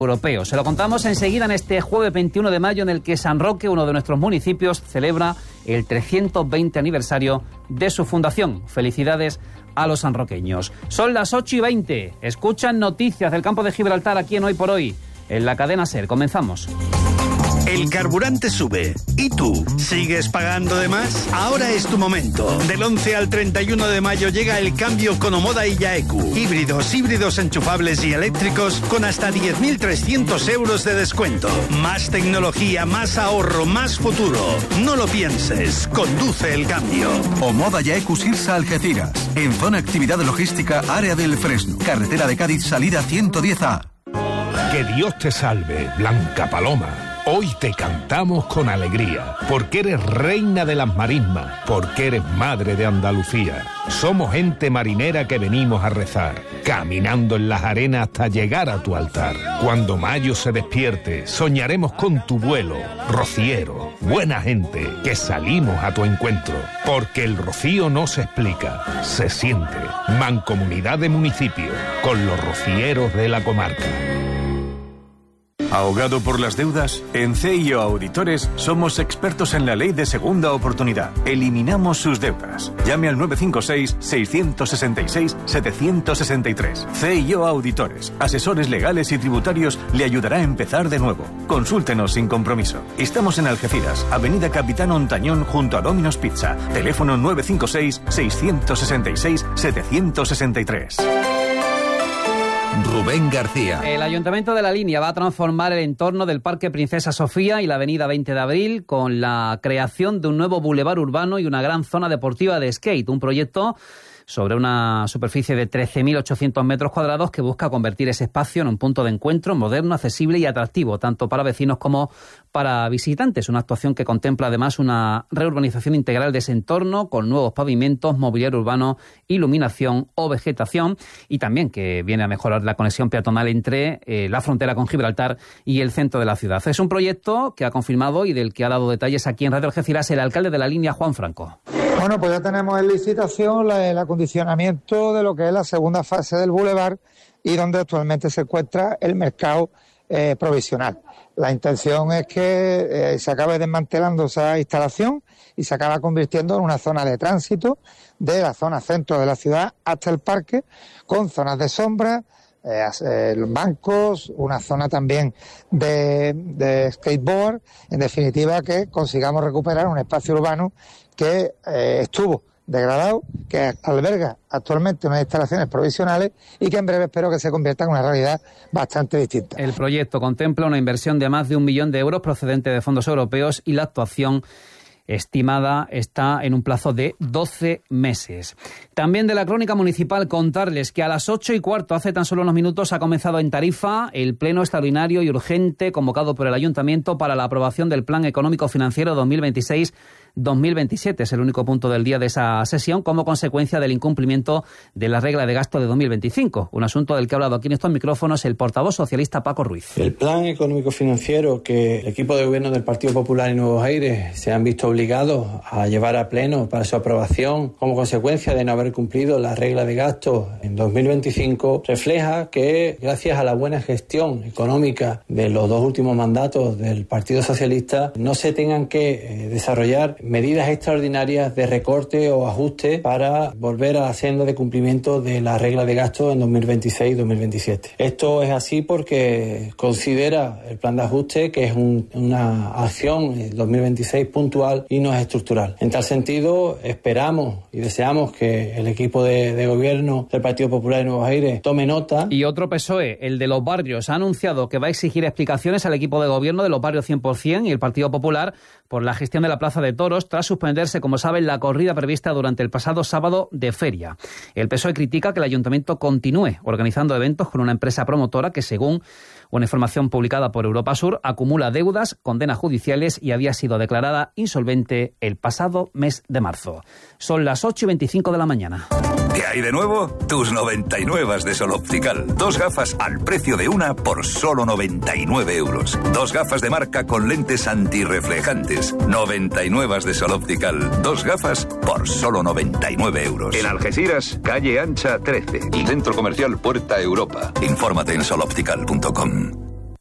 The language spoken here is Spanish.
europeo. Se lo contamos enseguida en este jueves 21 de mayo en el que San Roque, uno de nuestros municipios, celebra el 320 aniversario de su fundación. Felicidades a los sanroqueños. Son las 8:20. Escuchan noticias del campo de Gibraltar aquí en Hoy por Hoy, en la cadena SER. Comenzamos. El carburante sube. ¿Y tú? ¿Sigues pagando de más? Ahora es tu momento. Del 11 al 31 de mayo llega el cambio con Omoda y Yaeku. Híbridos enchufables y eléctricos con hasta 10.300 euros de descuento. Más tecnología, más ahorro, más futuro. No lo pienses. Conduce el cambio. Omoda Yaeku Sirsa Algeciras. En zona actividad logística, área del Fresno. Carretera de Cádiz, salida 110A. Que Dios te salve, Blanca Paloma. Hoy te cantamos con alegría, porque eres reina de las marismas, porque eres madre de Andalucía. Somos gente marinera que venimos a rezar, caminando en las arenas hasta llegar a tu altar. Cuando mayo se despierte, soñaremos con tu vuelo, rociero, buena gente, que salimos a tu encuentro. Porque el rocío no se explica, se siente. Mancomunidad de municipios, con los rocieros de la comarca. ¿Ahogado por las deudas? En CIO Auditores somos expertos en la ley de segunda oportunidad. Eliminamos sus deudas. Llame al 956-666-763. CIO Auditores, asesores legales y tributarios, le ayudará a empezar de nuevo. Consúltenos sin compromiso. Estamos en Algeciras, Avenida Capitán Ontañón junto a Domino's Pizza. Teléfono 956-666-763. Rubén García. El Ayuntamiento de La Línea va a transformar el entorno del Parque Princesa Sofía y la Avenida 20 de Abril con la creación de un nuevo bulevar urbano y una gran zona deportiva de skate. Un proyecto sobre una superficie de 13.800 metros cuadrados que busca convertir ese espacio en un punto de encuentro moderno, accesible y atractivo, tanto para vecinos como para visitantes. Una actuación que contempla además una reurbanización integral de ese entorno con nuevos pavimentos, mobiliario urbano, iluminación o vegetación, y también que viene a mejorar la conexión peatonal entre la frontera con Gibraltar y el centro de la ciudad. Es un proyecto que ha confirmado y del que ha dado detalles aquí en Radio Algeciras el alcalde de La Línea, Juan Franco. Bueno, pues ya tenemos en licitación el acondicionamiento de lo que es la segunda fase del bulevar y donde actualmente se encuentra el mercado provisional. La intención es que se acabe desmantelando esa instalación y se acaba convirtiendo en una zona de tránsito de la zona centro de la ciudad hasta el parque, con zonas de sombra, bancos, una zona también de skateboard. En definitiva, que consigamos recuperar un espacio urbano que estuvo degradado, que alberga actualmente unas instalaciones provisionales y que en breve espero que se convierta en una realidad bastante distinta. El proyecto contempla una inversión de más de 1 millón de euros procedente de fondos europeos y la actuación estimada está en un plazo de 12 meses. También de la crónica municipal contarles que a las 8:15, hace tan solo unos minutos, ha comenzado en Tarifa el pleno extraordinario y urgente convocado por el Ayuntamiento para la aprobación del Plan Económico Financiero 2026-2027. Es el único punto del día de esa sesión como consecuencia del incumplimiento de la regla de gasto de 2025. Un asunto del que ha hablado aquí en estos micrófonos el portavoz socialista Paco Ruiz. El Plan Económico Financiero que el equipo de gobierno del Partido Popular y Nuevos Aires se han visto obligados a llevar a pleno para su aprobación como consecuencia de no haber cumplido la regla de gasto en 2025, refleja que gracias a la buena gestión económica de los dos últimos mandatos del Partido Socialista no se tengan que desarrollar medidas extraordinarias de recorte o ajuste para volver a la senda de cumplimiento de la regla de gasto en 2026-2027. Esto es así porque considera el plan de ajuste que es una acción en 2026 puntual y no es estructural. En tal sentido, esperamos y deseamos que el equipo de gobierno del Partido Popular y Nuevos Aires tome nota. Y otro PSOE, el de los barrios, ha anunciado que va a exigir explicaciones al equipo de gobierno de los barrios 100% y el Partido Popular por la gestión de la Plaza de Toros tras suspenderse, como saben, la corrida prevista durante el pasado sábado de feria. El PSOE critica que el Ayuntamiento continúe organizando eventos con una empresa promotora que, según una información publicada por Europa Sur, acumula deudas, condenas judiciales y había sido declarada insolvente el pasado mes de marzo. Son las 8:25 de la mañana. ¿Qué hay de nuevo? Tus 99 de Sol Optical. 2 gafas al precio de una por solo 99 euros. 2 gafas de marca con lentes antirreflejantes. 99 de Sol Optical. 2 gafas por solo 99 euros. En Algeciras, calle Ancha 13. Y Centro Comercial Puerta Europa. Infórmate en soloptical.com.